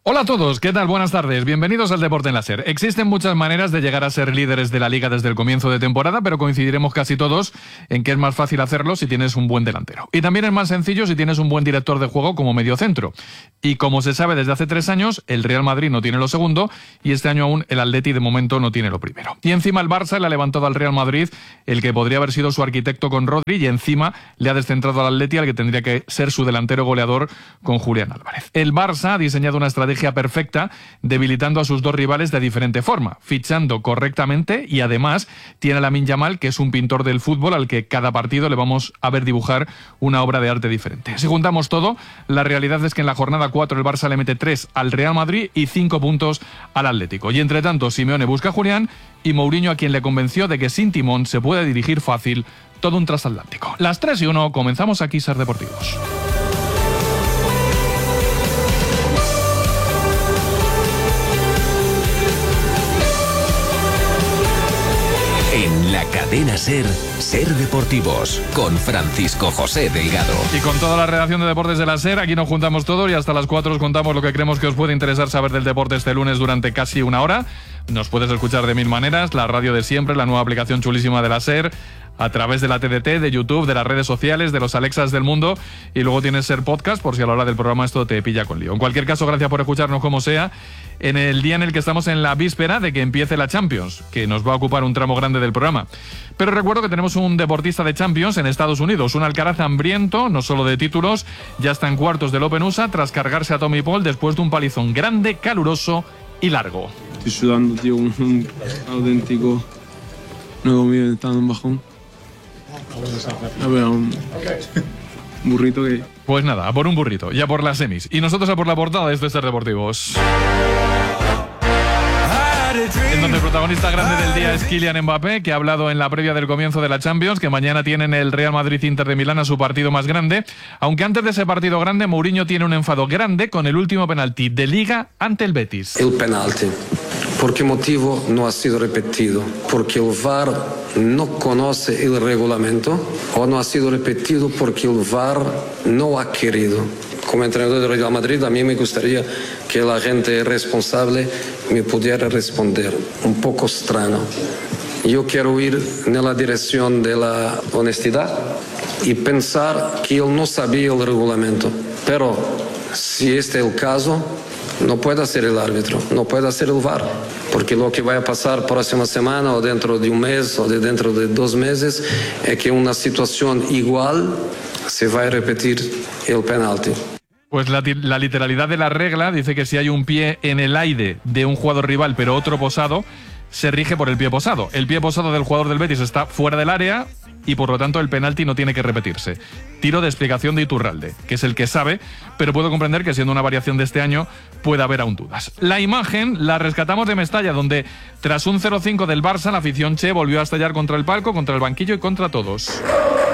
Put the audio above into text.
Hola a todos, ¿qué tal? Buenas tardes, bienvenidos al Deporte en la SER. Existen muchas maneras de llegar a ser líderes de la Liga desde el comienzo de temporada, pero coincidiremos casi todos en que es más fácil hacerlo si tienes un buen delantero. Y también es más sencillo si tienes un buen director de juego como mediocentro. Y como se sabe desde hace 3 años, el Real Madrid no tiene lo segundo y este año aún el Atleti de momento no tiene lo primero. Y encima el Barça le ha levantado al Real Madrid el que podría haber sido su arquitecto con Rodri y encima le ha descentrado al Atleti al que tendría que ser su delantero goleador con Julián Álvarez. El Barça ha diseñado una estrategia perfecta debilitando a sus dos rivales de diferente forma, fichando correctamente y además tiene a Lamine Yamal, que es un pintor del fútbol al que cada partido le vamos a ver dibujar una obra de arte diferente. Si juntamos todo, la realidad es que en la jornada 4 el Barça le mete 3 al Real Madrid y 5 puntos al Atlético. Y entre tanto, Simeone busca a Julián y Mourinho a quien le convenció de que sin timón se puede dirigir fácil todo un transatlántico. Las 3:01, comenzamos aquí SER Deportivos. En la cadena SER, SER Deportivos, con Francisco José Delgado. Y con toda la redacción de Deportes de la SER, aquí nos juntamos todos y hasta las 4 os contamos lo que creemos que os puede interesar saber del deporte este lunes durante casi una hora. Nos puedes escuchar de 1000 maneras, la radio de siempre, la nueva aplicación chulísima de la SER, a través de la TDT, de YouTube, de las redes sociales, de los Alexas del mundo, y luego tienes SER Podcast por si a la hora del programa esto te pilla con lío. En cualquier caso, gracias por escucharnos como sea, en el día en el que estamos en la víspera de que empiece la Champions, que nos va a ocupar un tramo grande del programa. Pero recuerdo que tenemos un deportista de Champions en Estados Unidos, un Alcaraz hambriento, no solo de títulos, ya está en cuartos del Open USA tras cargarse a Tommy Paul después de un palizón grande, caluroso y largo. Estoy sudando, tío, un auténtico nuevo mío, está en un bajón. A ver, un burrito que... Pues nada, a por un burrito, ya por las semis. Y nosotros a por la portada de SER Deportivos. En donde el protagonista grande del día es Kylian Mbappé, que ha hablado en la previa del comienzo de la Champions, que mañana tienen el Real Madrid-Inter de Milán a su partido más grande. Aunque antes de ese partido grande, Mourinho tiene un enfado grande con el último penalti de Liga ante el Betis. El penalti. ¿Por qué motivo no ha sido repetido? ¿Porque el VAR no conoce el reglamento o no ha sido repetido porque el VAR no ha querido? Como entrenador del Real Madrid, a mí me gustaría que la gente responsable me pudiera responder. Un poco extraño. Yo quiero ir en la dirección de la honestidad y pensar que él no sabía el reglamento. Pero si este es el caso, no puede ser el árbitro, no puede ser el VAR, porque lo que va a pasar próxima semana o dentro de un mes o dentro de 2 meses es que una situación igual se va a repetir el penalti. Pues la literalidad de la regla dice que si hay un pie en el aire de un jugador rival pero otro posado, se rige por el pie posado. El pie posado del jugador del Betis está fuera del área y por lo tanto el penalti no tiene que repetirse. Tiro de explicación de Iturralde, que es el que sabe, pero puedo comprender que siendo una variación de este año puede haber aún dudas. La imagen la rescatamos de Mestalla, donde tras un 0-5 del Barça, la afición che volvió a estallar contra el palco, contra el banquillo y contra todos.